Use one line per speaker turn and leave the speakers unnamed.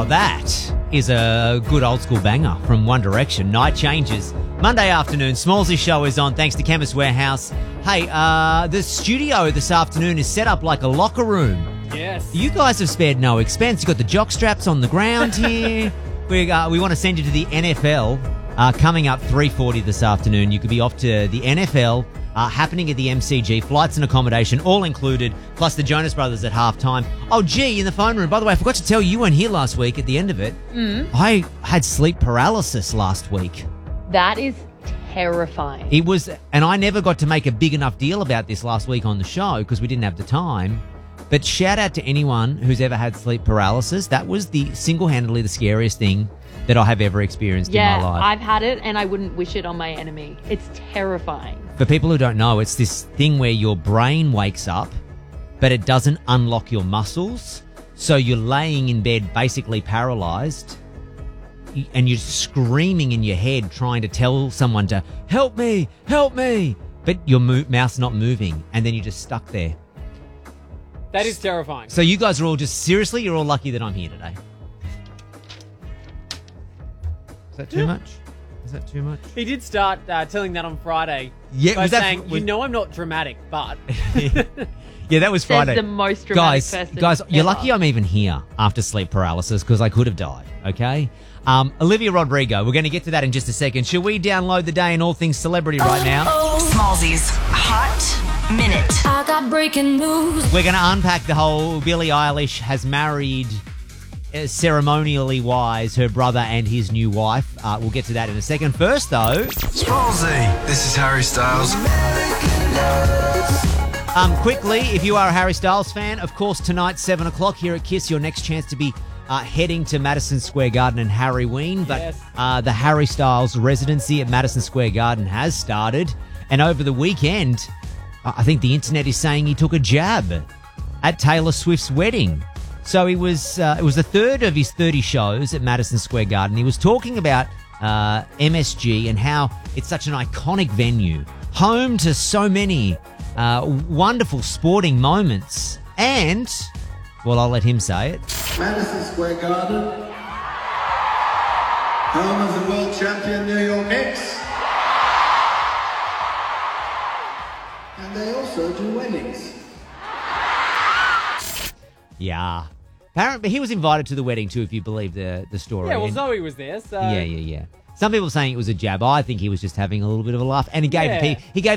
Oh, that is a good old school banger from One Direction. Night Changes. Monday afternoon, Smallsy show is on thanks to Chemist Warehouse. Hey, the studio this afternoon is set up like a locker room.
Yes.
You guys have spared no expense. You've got the jock straps on the ground here. We want to send you to the NFL coming up 3:40 this afternoon. You could be off to the NFL happening at the MCG. Flights and accommodation all included, plus the Jonas Brothers at halftime. Oh, gee, in the phone room. By the way, I forgot to tell you, you weren't here last week at the end of it. I had sleep paralysis last week.
That is terrifying.
It was, and I never got to make a big enough deal about this last week on the show because we didn't have the time. But shout out to anyone who's ever had sleep paralysis. That was single-handedly the scariest thing that I have ever experienced in my life.
Yeah, I've had it and I wouldn't wish it on my enemy. It's terrifying.
For people who don't know, it's this thing where your brain wakes up, but it doesn't unlock your muscles. So you're laying in bed basically paralyzed and you're screaming in your head trying to tell someone to help me, but your mouth's not moving and then you're just stuck there.
That is terrifying.
So you guys are all you're all lucky that I'm here today. Is that too much? Is that too much?
He did start telling that on Friday.
Yeah,
by
was that
saying, you know I'm not dramatic, but...
Yeah, that was Friday.
Says the most dramatic person
Guys, you're
ever.
lucky I'm even here after sleep paralysis because I could have died, okay? Olivia Rodrigo, we're going to get to that in just a second. Should we download the day in all things celebrity right now?
Smallsy's Hot Minute.
I got breaking news.
We're going to unpack the whole Billie Eilish has married, ceremonially wise, her brother and his new wife. We'll get to that in a second. First, though...
Smallsy, this is Harry Styles.
Quickly, if you are a Harry Styles fan, of course, tonight, 7 o'clock here at KISS, your next chance to be heading to Madison Square Garden and Harryween. But
Yes.
the Harry Styles residency at Madison Square Garden has started. And over the weekend, I think the internet is saying he took a jab at Taylor Swift's wedding. So it was the third of his 30 shows at Madison Square Garden. He was talking about MSG and how it's such an iconic venue, home to so many wonderful sporting moments. And, well, I'll let him say it.
Madison Square Garden, home of the world champion New York Knicks. And they also do weddings.
Yeah. Apparently, he was invited to the wedding too, if you believe the story.
Yeah, well,
And-
Zoe was there, so...
Yeah. Some people saying it was a jab. I think he was just having a little bit of a laugh. And he gave
Yeah.
he gave